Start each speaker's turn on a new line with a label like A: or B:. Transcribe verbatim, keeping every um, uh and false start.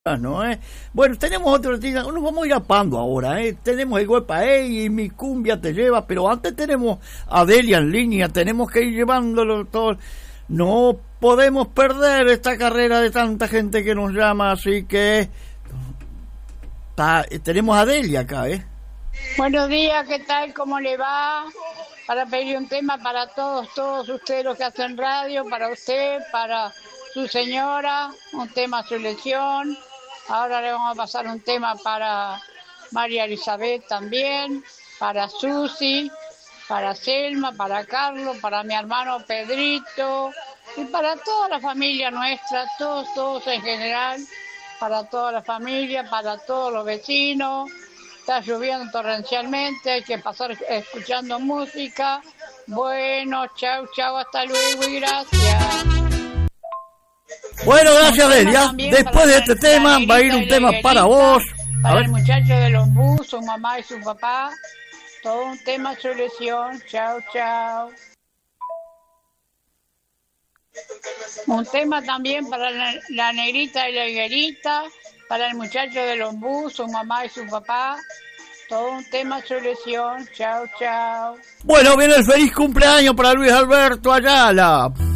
A: ¿no? ¿Eh? Bueno, tenemos otro, nos vamos a ir a Pando ahora, ¿eh? Tenemos el golpe y mi cumbia te lleva, pero antes tenemos a Delia en línea, tenemos que ir llevándolo todo. No podemos perder esta carrera de tanta gente que nos llama, así que ta, tenemos a Delia acá, ¿eh?
B: Buenos días, ¿qué tal? ¿Cómo le va? Para pedir un tema para todos, todos ustedes los que hacen radio, para usted, para su señora, un tema a su elección. Ahora le vamos a pasar un tema para María Elizabeth también, para Susi, para Selma, para Carlos, para mi hermano Pedrito y para toda la familia nuestra, todos, todos en general, para toda la familia, para todos los vecinos. Está lloviendo torrencialmente, hay que pasar escuchando música. Bueno, chau, chau, hasta luego y gracias.
A: Bueno, gracias Delia. Después de este tema va a ir un tema para vos.
B: Para el muchacho de los bus, su mamá y su papá. Todo un tema su elección. Chao, chao. Un tema también para la, la negrita y la higuerita. Para el muchacho de los bus, su mamá y su papá. Todo un tema su elección. Chao, chao.
A: Bueno, viene el feliz cumpleaños para Luis Alberto Ayala.